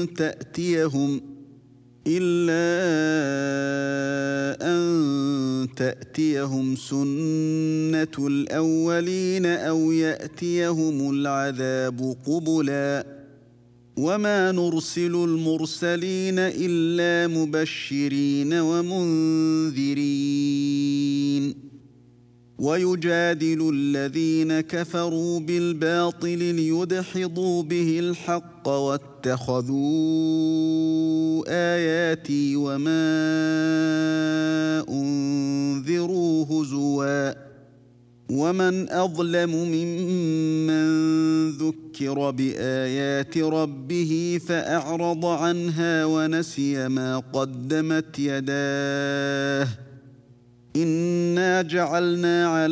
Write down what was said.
تأتيهم سنة الأولين أو يأتيهم العذاب قبلا وما نرسل المرسلين إلا مبشرين ومنذرين ويجادل الذين كفروا بالباطل ليدحضوا به الحق واتخذوا آياتي وما أنذروا هزوا ومن أظلم ممن ذكر بآيات ربه فأعرض عنها ونسي ما قدمت يداه إنا جعلنا على